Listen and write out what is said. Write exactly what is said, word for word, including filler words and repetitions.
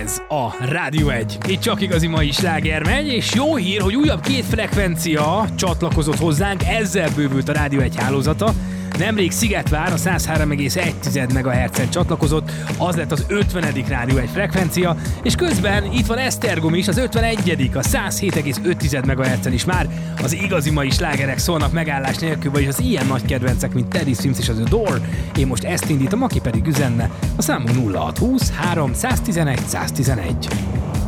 Ez a Rádió egy. Itt csak igazi mai sláger megy, és jó hír, hogy újabb két frekvencia csatlakozott hozzánk, ezzel bővült a Rádió egy hálózata. Nemrég Szigetvár a száz három egész egy megahertzen csatlakozott, az lett az ötvenedik Rádió egy frekvencia, és közben itt van Esztergom is, az ötvenegyedik a száz hét egész öt megahertzen is már. Az igazi mai slágerek szólnak megállás nélkül, vagyis az ilyen nagy kedvencek, mint Teddy Swims és az The Door. Én most ezt indítom, aki pedig üzenne. A számunk nulla hat húsz három száztizenegy száztizenegy.